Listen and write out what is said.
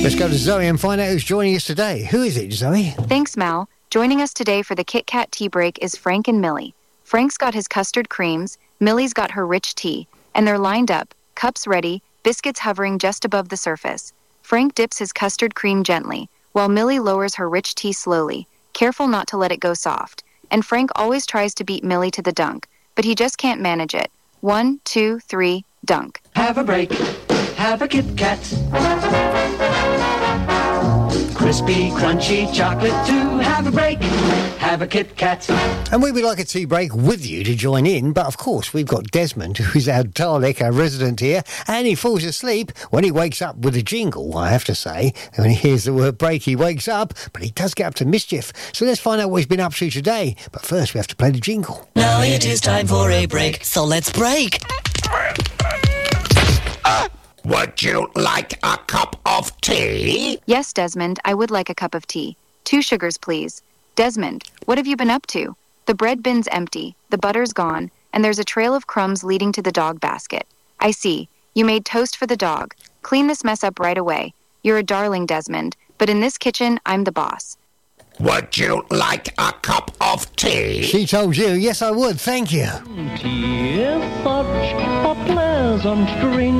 Let's go to Zoe and find out who's joining us today. Who is it, Zoe? Thanks, Mal. Joining us today for the Kit Kat tea break is Frank and Millie. Frank's got his custard creams, Millie's got her rich tea, and they're lined up, cups ready, biscuits hovering just above the surface. Frank dips his custard cream gently, while Millie lowers her rich tea slowly, careful not to let it go soft. And Frank always tries to beat Millie to the dunk, but he just can't manage it. 1, 2, 3, dunk. Have a break. Have a Kit Kat. Crispy, crunchy chocolate too. Have a break. Have a Kit Kat. And we would like a tea break with you to join in, but of course we've got Desmond, who's our Dalek, our resident here, and he falls asleep when he wakes up with a jingle, I have to say. When he hears the word break, he wakes up, but he does get up to mischief. So let's find out what he's been up to today. But first we have to play the jingle. Now it is time for a break, so let's break. Would you like a cup of tea? Yes, Desmond, I would like a cup of tea. 2 sugars, please. Desmond, what have you been up to? The bread bin's empty, the butter's gone, and there's a trail of crumbs leading to the dog basket. I see. You made toast for the dog. Clean this mess up right away. You're a darling, Desmond, but in this kitchen, I'm the boss. Would you like a cup of tea? She told you, yes I would, thank you. Tea is such a pleasant drink.